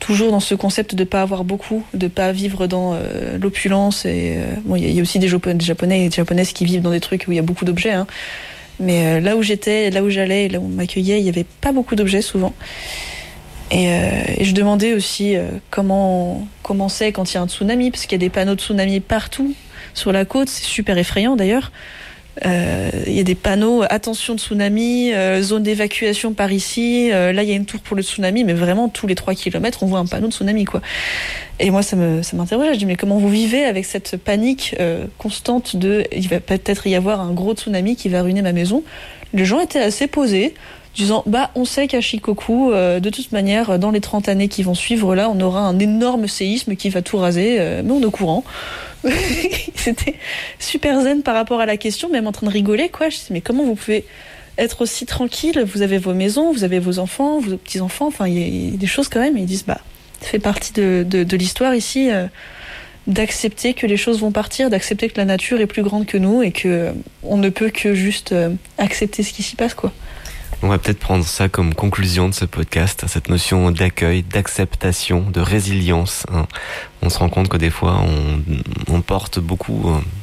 toujours dans ce concept de pas avoir beaucoup, de pas vivre dans l'opulence. Et bon, il y a aussi des Japonais et des Japonaises qui vivent dans des trucs où il y a beaucoup d'objets. Hein. Mais là où j'étais, là où j'allais, là où on m'accueillait, il y avait pas beaucoup d'objets souvent. Et je demandais aussi comment c'est quand il y a un tsunami, parce qu'il y a des panneaux de tsunami partout sur la côte. C'est super effrayant d'ailleurs. Il y a des panneaux attention tsunami, zone d'évacuation par ici, là il y a une tour pour le tsunami, mais vraiment tous les 3 kilomètres on voit un panneau de tsunami quoi. Et moi ça m'interrogeait, je dis mais comment vous vivez avec cette panique constante de il va peut-être y avoir un gros tsunami qui va ruiner ma maison. Les gens étaient assez posés, disant on sait qu'à Shikoku de toute manière dans les 30 années qui vont suivre là on aura un énorme séisme qui va tout raser, mais on est au courant. C'était super zen par rapport à la question, même en train de rigoler quoi. Je dis mais comment vous pouvez être aussi tranquille, vous avez vos maisons, vous avez vos enfants, vos petits-enfants, enfin il y a des choses quand même, et ils disent ça fait partie de l'histoire ici, d'accepter que les choses vont partir, d'accepter que la nature est plus grande que nous et que on ne peut que juste accepter ce qui s'y passe quoi. On va peut-être prendre ça comme conclusion de ce podcast, cette notion d'accueil, d'acceptation, de résilience. Hein. On se rend compte que des fois, on porte beaucoup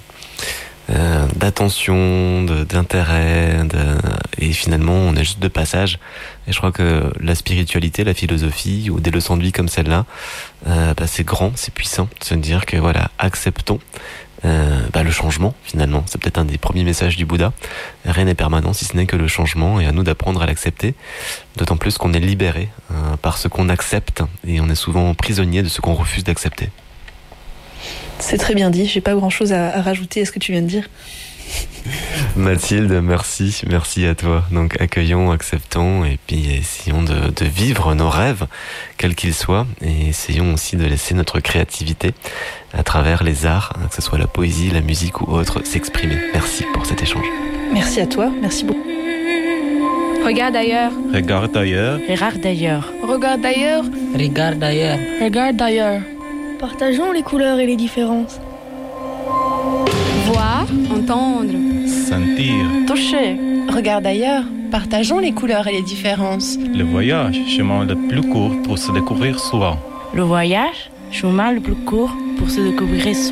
d'attention, d'intérêt, et finalement, on est juste de passage. Et je crois que la spiritualité, la philosophie, ou des leçons de vie comme celle-là, c'est grand, c'est puissant. De se dire que voilà, acceptons. Le changement finalement, c'est peut-être un des premiers messages du Bouddha. Rien n'est permanent si ce n'est que le changement, et à nous d'apprendre à l'accepter, d'autant plus qu'on est libéré par ce qu'on accepte, et on est souvent prisonnier de ce qu'on refuse d'accepter. C'est très bien dit, j'ai pas grand chose à rajouter à ce que tu viens de dire. Mathilde, merci à toi. Donc accueillons, acceptons, et puis essayons de vivre nos rêves, quels qu'ils soient, et essayons aussi de laisser notre créativité à travers les arts, que ce soit la poésie, la musique ou autre, s'exprimer. Merci pour cet échange. Merci à toi, merci beaucoup. Regarde ailleurs. Regarde ailleurs. Regarde ailleurs. Regarde ailleurs. Regarde ailleurs. Regarde ailleurs. Partageons les couleurs et les différences. Voir, entendre, Sentir. toucher. Regarde ailleurs. Partageons les couleurs et les différences. Le voyage, chemin le plus court pour se découvrir soi. Le voyage, chemin le plus court pour se découvrir soi.